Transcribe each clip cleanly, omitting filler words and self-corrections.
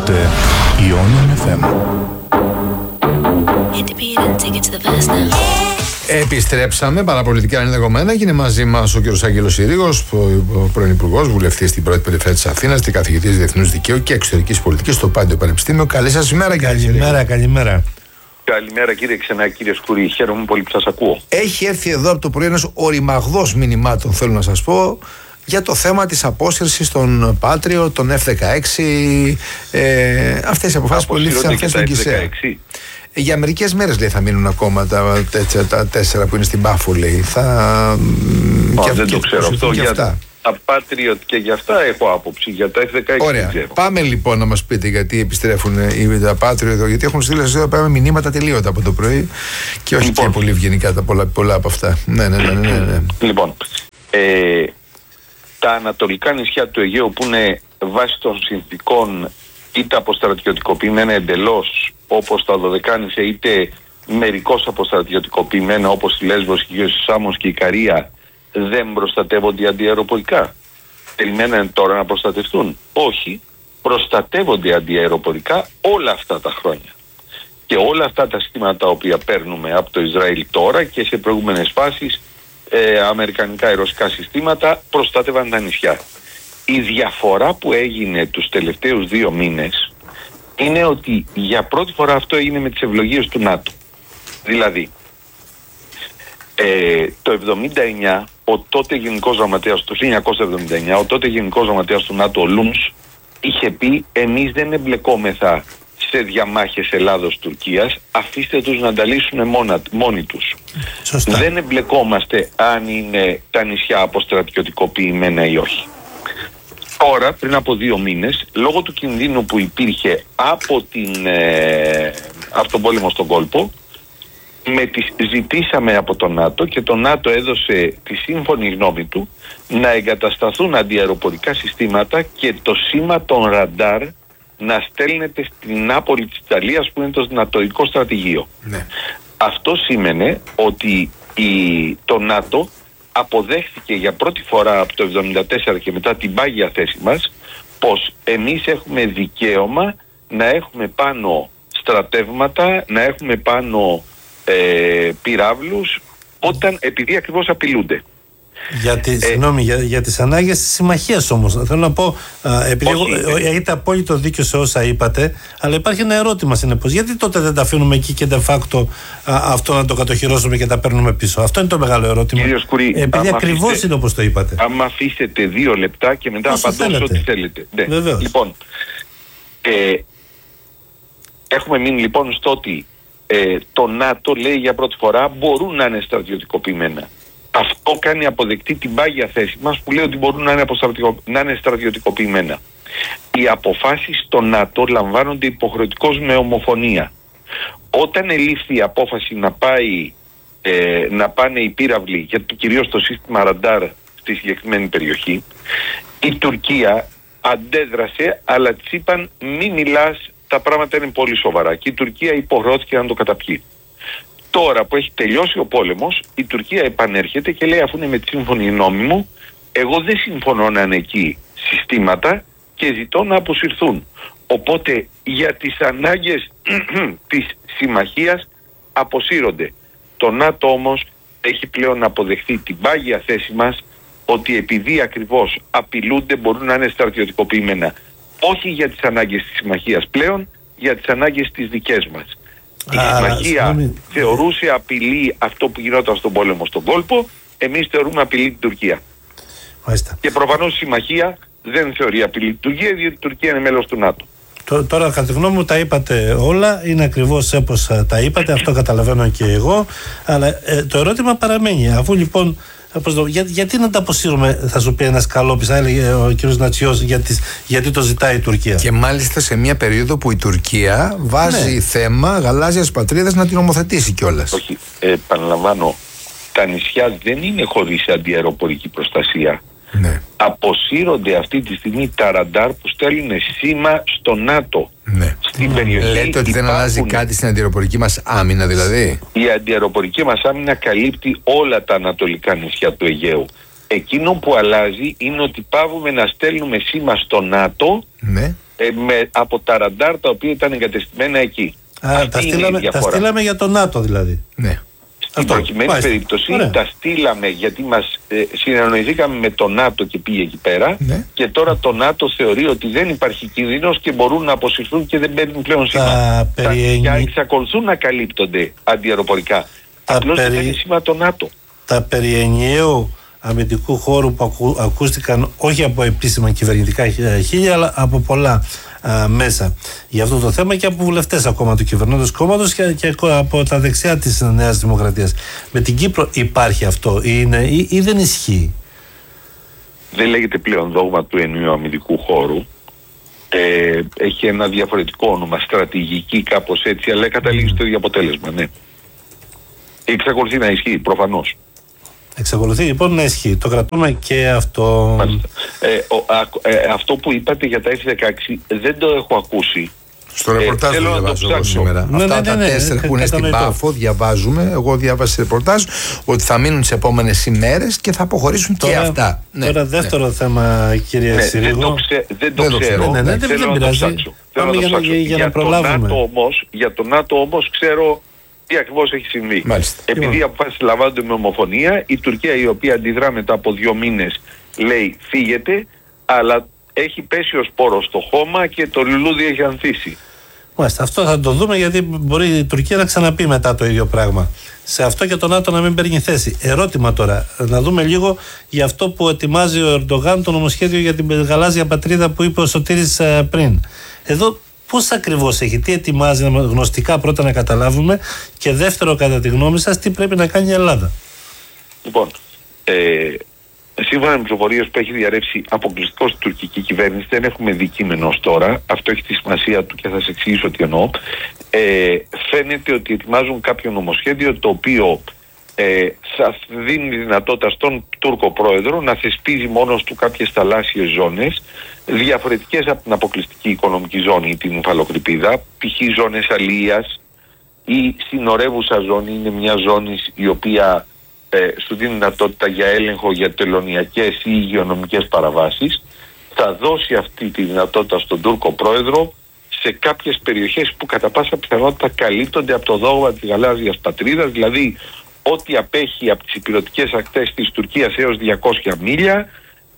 Ακούτε Ionian FM. Επιστρέψαμε, παραπολιτικά ενδεχομένα. Είναι μαζί μας ο κ. Άγγελος Συρίγος, πρώην Υπουργός, βουλευτής στην πρώτη περιφέρεια της Αθήνας και καθηγητής Διεθνούς Δικαίου και Εξωτερικής Πολιτικής στο Πάντιο Πανεπιστήμιο. Καλή σας ημέρα, κύριε Συρίγο. Καλημέρα. Καλημέρα κύριε Ξενά, κύριε Σκουρή. Χαίρομαι πολύ που σας ακούω. Έχει έρθει εδώ από το πρωί ένας οριμαγδός μηνυμάτων, θέλω να σας πω, για το θέμα της απόσυρσης των Πάτριο, των F-16, αυτές οι αποφάσεις που λήφθησαν χθες στον Κισέα. Για μερικές μέρες, λέει, θα μείνουν ακόμα τα 4 που είναι στην Πάφο, λέει. Δεν το ξέρω αυτό. Για τα Patriot και για αυτά έχω άποψη. Για τα F-16 ωραία. δεν ξέρω. Πάμε λοιπόν να μας πείτε γιατί επιστρέφουν τα Patriot εδώ. Γιατί έχουν στείλει εδώ πέρα μηνύματα τελείωτα από το πρωί και όχι και πολύ ευγενικά τα πολλά από αυτά. Ναι. Λοιπόν, τα ανατολικά νησιά του Αιγαίου που είναι βάσει των συνθηκών είτε αποστρατιωτικοποιημένα εντελώς όπως τα Δωδεκάνησα, είτε μερικώς αποστρατιωτικοποιημένα όπως η Λέσβος, η Σάμος και η Καρία, δεν προστατεύονται αντιαεροπορικά. Περιμένουν τώρα να προστατευτούν? Όχι, προστατεύονται αντιαεροπορικά όλα αυτά τα χρόνια. Και όλα αυτά τα συστήματα τα οποία παίρνουμε από το Ισραήλ τώρα και σε προηγούμενες φάσεις αμερικανικά αεροσικά συστήματα προστάτευαν τα νησιά. Η διαφορά που έγινε τους τελευταίους 2 μήνες είναι ότι για πρώτη φορά αυτό έγινε με τις ευλογίες του ΝΑΤΟ. Δηλαδή, το 1979, ο τότε Γενικός Γραμματέας, το 1979, ο τότε Γενικός Γραμματέας του ΝΑΤΟ, ο Λούνς, είχε πει εμείς δεν εμπλεκόμεθα σε διαμάχες Ελλάδος-Τουρκίας, αφήστε τους να τα λύσουν μόνοι τους. Σωστά. Δεν εμπλεκόμαστε αν είναι τα νησιά αποστρατιωτικοποιημένα ή όχι. Τώρα, πριν από 2 μήνες, λόγω του κινδύνου που υπήρχε από τον πόλεμο στον κόλπο, ζητήσαμε από το ΝΑΤΟ και το ΝΑΤΟ έδωσε τη σύμφωνη γνώμη του να εγκατασταθούν αντιαεροπορικά συστήματα και το σήμα των ραντάρ να στέλνεται στην Νάπολη της Ιταλίας που είναι το νατοϊκό στρατηγείο. Ναι. Αυτό σήμαινε ότι το ΝΑΤΟ αποδέχθηκε για πρώτη φορά από το 1974 και μετά την πάγια θέση μας πως εμείς έχουμε δικαίωμα να έχουμε πάνω στρατεύματα, να έχουμε πάνω πυράβλους επειδή ακριβώς απειλούνται. Για τις ανάγκες της συμμαχίας όμως θέλω να πω, επειδή έχετε απόλυτο δίκιο σε όσα είπατε, αλλά υπάρχει ένα ερώτημα συνεπώς, γιατί τότε δεν τα αφήνουμε εκεί και de facto αυτό να το κατοχυρώσουμε και τα παίρνουμε πίσω? Αυτό είναι το μεγάλο ερώτημα. Κύριε Σκουρή, επειδή ακριβώς είναι όπως το είπατε. Αν αφήσετε 2 λεπτά και μετά απαντώ ό,τι θέλετε. Ναι. Βεβαίως. Λοιπόν, έχουμε μείνει λοιπόν στο ότι το ΝΑΤΟ λέει για πρώτη φορά μπορούν να είναι στρατιωτικοποιημένα. Αυτό κάνει αποδεκτή την πάγια θέση μας που λέει ότι μπορούν να είναι στρατιωτικοποιημένα. Οι αποφάσεις στο ΝΑΤΟ λαμβάνονται υποχρεωτικώς με ομοφωνία. Όταν ελήφθη η απόφαση να πάνε οι πύραυλοι, κυρίως το σύστημα ραντάρ στη συγκεκριμένη περιοχή, η Τουρκία αντέδρασε, αλλά της είπαν μη μιλάς, τα πράγματα είναι πολύ σοβαρά, και η Τουρκία υποχρεώθηκε να το καταπιεί. Τώρα που έχει τελειώσει ο πόλεμος, η Τουρκία επανέρχεται και λέει αφού είναι με τη σύμφωνη γνώμη μου, εγώ δεν συμφωνώ να είναι εκεί συστήματα και ζητώ να αποσυρθούν. Οπότε για τις ανάγκες της συμμαχίας αποσύρονται. Το ΝΑΤΟ όμως έχει πλέον αποδεχθεί την πάγια θέση μας ότι επειδή ακριβώς απειλούνται μπορούν να είναι στρατιωτικοποιημένα. Όχι για τις ανάγκες της συμμαχίας πλέον, για τις ανάγκες τις δικές μας. Η συμμαχία θεωρούσε απειλή αυτό που γινόταν στον πόλεμο στον κόλπο, εμείς θεωρούμε απειλή την Τουρκία. Μάλιστα. Και προφανώς η συμμαχία δεν θεωρεί απειλή την Τουρκία, διότι η Τουρκία είναι μέλος του ΝΑΤΟ. Τώρα κατά τη γνώμη μου τα είπατε όλα, είναι ακριβώς όπως τα είπατε, αυτό καταλαβαίνω και εγώ, αλλά το ερώτημα παραμένει, αφού λοιπόν γιατί να τα αποσύρουμε, θα σου πει ένας καλόπης, θα έλεγε ο κ. Νατσιός, γιατί το ζητάει η Τουρκία. Και μάλιστα σε μια περίοδο που η Τουρκία βάζει θέμα γαλάζιας πατρίδας να την νομοθετήσει κιόλας. Όχι, επαναλαμβάνω, τα νησιά δεν είναι χωρίς αντιαεροπορική προστασία. Ναι. Αποσύρονται αυτή τη στιγμή τα ραντάρ που στέλνουν σήμα στο ΝΑΤΟ. Ναι. Στην περιοχή. Λέτε ότι δεν αλλάζει κάτι στην αντιαεροπορική μας άμυνα, δηλαδή? Η αντιαεροπορική μας άμυνα καλύπτει όλα τα ανατολικά νησιά του Αιγαίου. Εκείνο που αλλάζει είναι ότι πάβουμε να στέλνουμε σήμα στο ΝΑΤΟ, ναι, από τα ραντάρ τα οποία ήταν εγκατεστημένα εκεί. Τα στείλαμε για το ΝΑΤΟ δηλαδή. Ναι. Στην προκειμένη περίπτωση τα στείλαμε γιατί μας συνεννοηθήκαμε με το ΝΑΤΟ και πήγε εκεί πέρα, και τώρα το ΝΑΤΟ θεωρεί ότι δεν υπάρχει κίνδυνος και μπορούν να αποσυρθούν και δεν παίρνουν πλέον σήμα. Και εξακολουθούν να καλύπτονται αντιαεροπορικά. Απλώς δεν παίρνει σήμα το ΝΑΤο. Τα περί ενιαίου αμυντικού χώρου που ακούστηκαν όχι από επίσημα κυβερνητικά χείλη, αλλά από πολλά μέσα για αυτό το θέμα και από βουλευτές ακόμα του κυβερνώντος κόμματος και από τα δεξιά της Νέας Δημοκρατίας. Με την Κύπρο υπάρχει αυτό ή δεν ισχύει? Δεν λέγεται πλέον δόγμα του ενιαίου αμυντικού χώρου. Έχει ένα διαφορετικό όνομα, στρατηγική κάπως έτσι, αλλά καταλήγει στο ίδιο αποτέλεσμα, ναι. Εξακολουθεί να ισχύει, προφανώς. Εξακολουθεί λοιπόν να ισχύει. Το κρατούμε και αυτό. Αυτό που είπατε για τα F-16 δεν το έχω ακούσει. Στο ρεπορτάζ που διαβάζω εγώ σήμερα. Αυτά τα 4 που είναι στην Πάφο, διαβάζουμε. Εγώ διάβασα ρεπορτάζ ότι θα μείνουν τις επόμενες ημέρες και θα αποχωρήσουν και αυτά. Τώρα δεύτερο θέμα, κύριε Συρίγο. Δεν το ξέρω. Δεν πειράζει. Πάμε για να προλάβουμε. Για το ΝΑΤΟ όμως ξέρω τι ακριβώς έχει συμβεί. Μάλιστα. Επειδή οι αποφάσεις λαμβάνονται με ομοφωνία, η Τουρκία, η οποία αντιδρά μετά από 2 μήνες, λέει φύγετε, αλλά έχει πέσει ο σπόρος στο χώμα και το λουλούδι έχει ανθίσει. Μάλιστα, αυτό θα το δούμε, γιατί μπορεί η Τουρκία να ξαναπεί μετά το ίδιο πράγμα. Σε αυτό και το ΝΑΤΟ να μην παίρνει θέση. Ερώτημα τώρα, να δούμε λίγο για αυτό που ετοιμάζει ο Ερντογάν, το νομοσχέδιο για την γαλάζια πατρίδα που είπε ο Σωτήρης πριν. Εδώ πώς ακριβώς έχει, τι ετοιμάζει, γνωστικά πρώτα να καταλάβουμε, και δεύτερο, κατά τη γνώμη σας, τι πρέπει να κάνει η Ελλάδα? Λοιπόν, σύμφωνα με πληροφορίες που έχει διαρρεύσει αποκλειστικώς η τουρκική κυβέρνηση, δεν έχουμε δει κείμενο ως τώρα, αυτό έχει τη σημασία του και θα σας εξηγήσω τι εννοώ. Φαίνεται ότι ετοιμάζουν κάποιο νομοσχέδιο το οποίο θα δίνει δυνατότητα στον Τούρκο πρόεδρο να θεσπίζει μόνος του κάποιες θαλάσσιες ζώνες διαφορετικές από την αποκλειστική οικονομική ζώνη ή την υφαλοκρηπίδα, π.χ. ζώνες αλίας ή συνορεύουσα ζώνη, είναι μια ζώνη η οποία σου δίνει δυνατότητα για έλεγχο για τελωνιακές ή υγειονομικές παραβάσεις. Θα δώσει αυτή τη δυνατότητα στον Τούρκο πρόεδρο σε κάποιες περιοχές που κατά πάσα πιθανότητα καλύπτονται από το δόγμα της γαλάζιας πατρίδας, δηλαδή ό,τι απέχει από τις ηπειρωτικές ακτές της Τουρκίας έως 200 μίλια,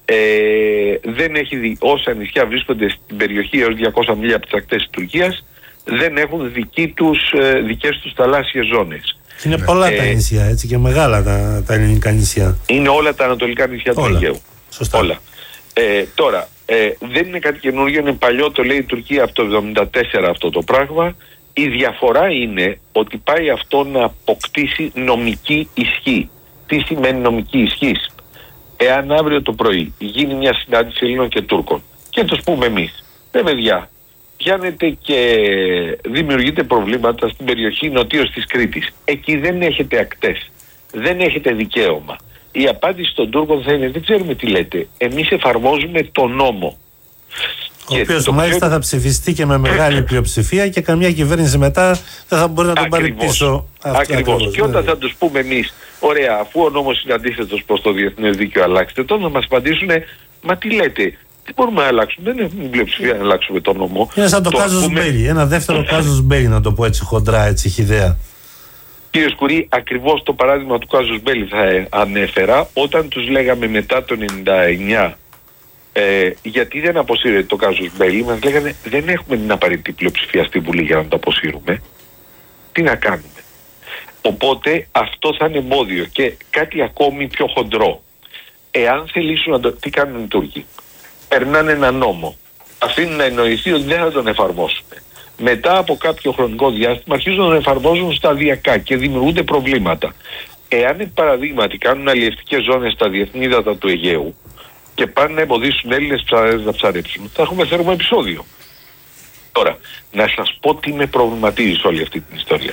δεν έχει όσα νησιά βρίσκονται στην περιοχή έως 200 μίλια από τις ακτές της Τουρκίας, δεν έχουν δικές τους θαλάσσιες ζώνες. Είναι πολλά τα νησιά, έτσι, και μεγάλα τα ελληνικά νησιά. Είναι όλα τα ανατολικά νησιά του Αιγαίου. Σωστά. Όλα. Τώρα, δεν είναι κάτι καινούργιο, είναι παλιό, το λέει η Τουρκία από το 1974 αυτό το πράγμα. Η διαφορά είναι ότι πάει αυτό να αποκτήσει νομική ισχύ. Τι σημαίνει νομική ισχύς? Εάν αύριο το πρωί γίνει μια συνάντηση Ελλήνων και Τούρκων και τους πούμε εμείς, παιδιά, πιάνετε και δημιουργείτε προβλήματα στην περιοχή νοτίως της Κρήτης. Εκεί δεν έχετε ακτές, δεν έχετε δικαίωμα. Η απάντηση των Τούρκων θα είναι, δεν ξέρουμε τι λέτε, εμείς εφαρμόζουμε τον νόμο. Ο οποίος μάλιστα θα ψηφιστεί και με μεγάλη πλειοψηφία και καμιά κυβέρνηση μετά δεν θα μπορεί να τον πάρει πίσω. Ακριβώς. Και όταν θα τους πούμε εμείς, ωραία, αφού ο νόμος είναι αντίθετος προς το διεθνές δίκαιο, αλλάξτε το, να μας απαντήσουν, μα τι λέτε, τι μπορούμε να αλλάξουμε, δεν έχουμε πλειοψηφία να αλλάξουμε τον νόμο. Είναι σαν το κάζος Μπέλη, ένα δεύτερο κάζος Μπέλη, να το πω έτσι χοντρά, έτσι χυδαία. Κύριε Σκουρί, ακριβώς το παράδειγμα του κάζος Μπέλη θα ανέφερα, όταν τους λέγαμε μετά το 99 γιατί δεν αποσύρεται το κάζος Μπέλη, μας λέγανε δεν έχουμε την απαραίτητη πλειοψηφία στη Βουλή για να το αποσύρουμε. Τι να κάνουμε? Οπότε αυτό θα είναι εμπόδιο. Και κάτι ακόμη πιο χοντρό. Εάν θελήσουν να το... Τι κάνουν οι Τούρκοι? Περνάνε ένα νόμο. Αφήνουν να εννοηθεί ότι δεν θα τον εφαρμόσουν. Μετά από κάποιο χρονικό διάστημα αρχίζουν να τον εφαρμόζουν σταδιακά και δημιουργούνται προβλήματα. Εάν παραδείγματι κάνουν αλλιευτικές ζώνες στα διεθνή ύδατα του Αιγαίου και πάνε να εμποδίσουν Έλληνες ψαράδες να ψαρέψουν, θα έχουμε θέρμο επεισόδιο. Τώρα, να σας πω τι με προβληματίζει σε όλη αυτή την ιστορία.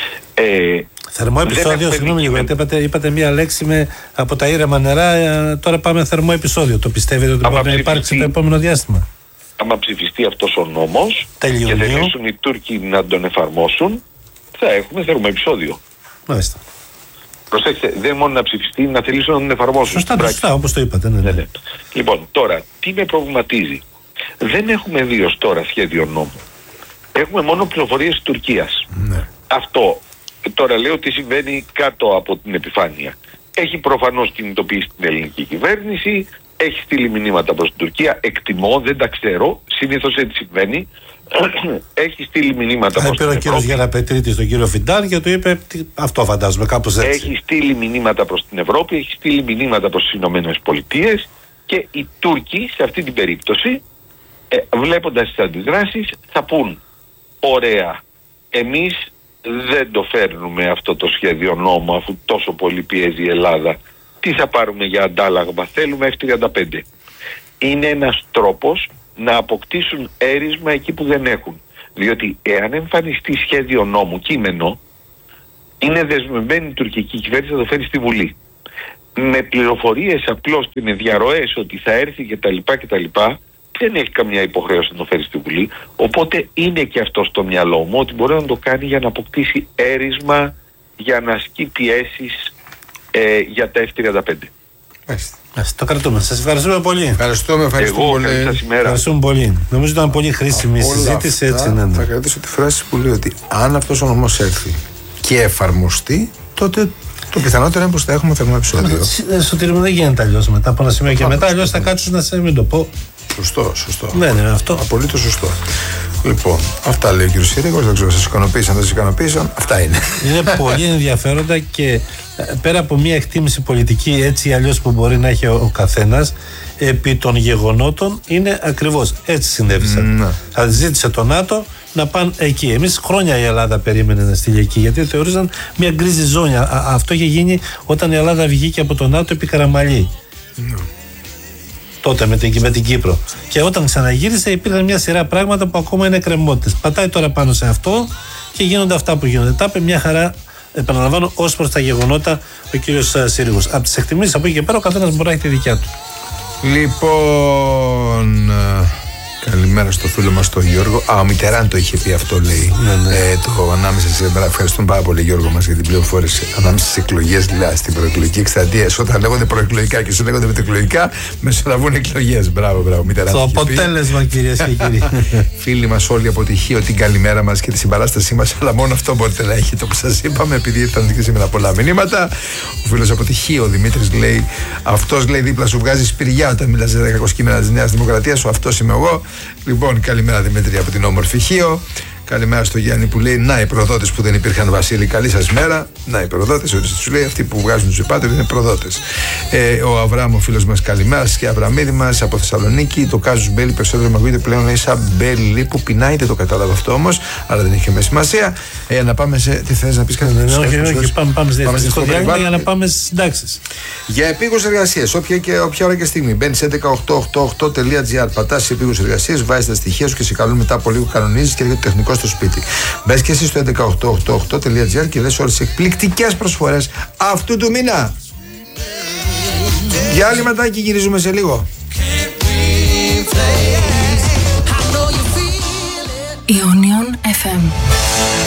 Θερμό επεισόδιο, συγγνώμη λίγο, γιατί είπατε μία λέξη από τα ήρεμα νερά, τώρα πάμε θερμό επεισόδιο. Το πιστεύετε ότι μπορεί να υπάρξει το επόμενο διάστημα? Άμα ψηφιστεί αυτός ο νόμος και θελήσουν οι Τούρκοι να τον εφαρμόσουν, θα έχουμε θερμό επεισόδιο. Μάλιστα. Προσέξτε, δεν μόνο να ψηφιστεί, να θελήσουν να τον εφαρμόσουν. Σωστά, όπως το είπατε. Ναι. Λοιπόν, τώρα, τι με προβληματίζει? Δεν έχουμε δει ως τώρα σχέδιο νόμου. Έχουμε μόνο πληροφορίες της Τουρκίας. Ναι. Αυτό τώρα λέω τι συμβαίνει κάτω από την επιφάνεια. Έχει προφανώς κινητοποιήσει την ελληνική κυβέρνηση, έχει στείλει μηνύματα προς την Τουρκία, εκτιμώ, δεν τα ξέρω, συνήθως έτσι συμβαίνει. Έχει στείλει μηνύματα προς την Ευρώπη. Πήρε ο κύριος Γεραπετρίτης τον κύριο Φιντάν και του είπε αυτό, φαντάζομαι, κάπως έτσι. Έχει στείλει μηνύματα προς την Ευρώπη, έχει στείλει μηνύματα προς τις Ηνωμένες Πολιτείες και οι Τούρκοι σε αυτή την περίπτωση, βλέποντας τις αντιδράσεις, θα πούν ωραία, εμείς δεν το φέρνουμε αυτό το σχέδιο νόμο αφού τόσο πολύ πιέζει η Ελλάδα. Τι θα πάρουμε για αντάλλαγμα, θέλουμε F-35. Είναι ένας τρόπος να αποκτήσουν έρισμα εκεί που δεν έχουν. Διότι εάν εμφανιστεί σχέδιο νόμου κείμενο, είναι δεσμευμένη η τουρκική κυβέρνηση να το φέρει στη Βουλή. Με πληροφορίες απλώς και με διαρροές ότι θα έρθει κτλ. Δεν έχει καμιά υποχρέωση να το φέρει στη Βουλή. Οπότε είναι και αυτό στο μυαλό μου ότι μπορεί να το κάνει για να αποκτήσει έρισμα, για να ασκεί πιέσεις για τα F-35. Το κρατούμε. Σας ευχαριστούμε πολύ. Ευχαριστούμε πολύ. Ευχαριστούμε πολύ. Νομίζω ήταν πολύ χρήσιμη η συζήτηση. Έτσι, ναι. Θα κρατήσω τη φράση που λέει ότι αν αυτός ο νόμος έρθει και εφαρμοστεί, τότε το πιθανότερο είναι πως θα έχουμε θερμό επεισόδιο. Σωτήρη μου, δεν γίνεται αλλιώς μετά από ένα σημείο και μετά. Αλλιώς θα κάτσουν να σε μην το πω. Σωστό. Ναι, αυτό. Απολύτως σωστό. Λοιπόν, αυτά λέει ο κ. Σύριγος. Δεν ξέρω, σας ικανοποίησαν, δεν σας ικανοποίησαν. Αυτά είναι. Είναι πολύ ενδιαφέροντα και πέρα από μια εκτίμηση πολιτική έτσι ή αλλιώς που μπορεί να έχει ο καθένας, επί των γεγονότων είναι ακριβώς έτσι συνέβησαν. Θα ζήτησε το ΝΑΤΟ να πάνε εκεί. Εμείς χρόνια η Ελλάδα περίμενε να στείλει εκεί, γιατί θεωρούσαν μια γκρίζη ζώνη. Αυτό είχε γίνει όταν η Ελλάδα βγήκε από το ΝΑΤΟ επί Καραμαλή. Τότε με την Κύπρο. Και όταν ξαναγύρισε υπήρχαν μια σειρά πράγματα που ακόμα είναι εκκρεμότητες. Πατάει τώρα πάνω σε αυτό και γίνονται αυτά που γίνονται. Τα είπε μια χαρά, επαναλαμβάνω, ως προς τα γεγονότα ο κύριος Σύριγος. Από τις εκτιμήσεις από εκεί και πέρα ο καθένας μπορεί να έχει τη δικιά του. Λοιπόν, καλημέρα στο φίλο μας τον Γιώργο. Ο Μιτεράν το είχε πει αυτό, λέει. Το ανάμεσα σε. Ευχαριστούμε πάρα πολύ, Γιώργο, μας για την πληροφόρηση. Ανάμεσα στις εκλογές, δηλαδή στην προεκλογική εκστρατεία. Όταν λέγονται προεκλογικά και σου λέγονται μετεκλογικά, μεσολαβούν εκλογές. Μπράβο, Μιτεράν. Το αποτέλεσμα, κυρίες και κύριοι. Φίλοι μας όλοι από τη Χίο, την καλημέρα μας και τη συμπαράστασή μας. Αλλά μόνο αυτό μπορείτε να έχετε, όπως σας είπαμε, επειδή ήρθαν και σήμερα πολλά μηνύματα. Ο φίλος από τη Χίο, ο Δημήτρης, λέει: αυτός, λέει, δίπλα σου βγάζει σπηριά όταν μιλάς για τα κακοσκήμενα της Νέας Δημοκρατίας. Αυτός είμαι εγώ. Λοιπόν, καλημέρα Δημήτρη από την όμορφη Χίο. Καλημέρα στο Γιάννη που λέει: να οι προδότες που δεν υπήρχαν, Βασίλη, καλή σας μέρα. Να οι προδότες, ότι σου λέει αυτοί που βγάζουν τους υπάτορες είναι προδότες. Ο Αβραάμ, ο φίλος μας, καλημέρα και Αβραμίδη μας από Θεσσαλονίκη. Το Κάζους Μπέλη περισσότερο με ακούγεται πλέον, λέει, σαν Μπέλη που πεινάει, δεν το κατάλαβα αυτό όμως, αλλά δεν είχε με σημασία. Να πάμε σε. Τι θες να πεις κάτι? Όχι, πάμε στο διάλειμμα για να πάμε στις συντάξεις. Για επίγουσες εργασίες, όποια ώρα και στιγμή. Μπαίνεις σε 11888.gr, πατάς σε επίγουσες εργασίες, βάζεις τα στοιχεία σου και σε καλούν μετά από λίγο κανονίζεις και έρχεται τεχνικό στο σπίτι. Μπες και εσύ στο 11888.gr και δες όλες τις εκπληκτικές προσφορές αυτού του μήνα. Για άλλη μετά και γυρίζουμε σε λίγο. Ionion FM.